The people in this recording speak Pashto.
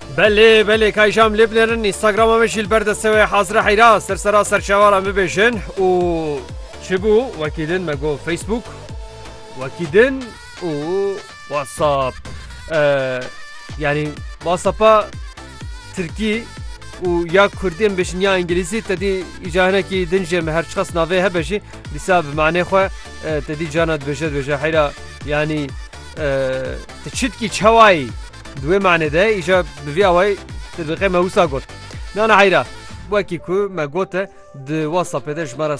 بله کایشام لبنرن اینستاگرام مشیل بردسته حاضر حیرا سرسرا سرشوارا مبیشن و چه بو وکیدن مگو فیسبوک وکیدن و واتساپ yani WhatsApp'a Türkiye و یا کردین بشن یا انگلیسی تدی ایجاهنه کی دنجه مهر شخص ناوی هبشی لسا بمعنی خو تدی جانت بشه حیرا yani تشد کی چوای دوی معنی ده ایجا بوی اوای تدقیق موسا گفت نه حیرا وکی کو ما گوته د واتساپ ده جمره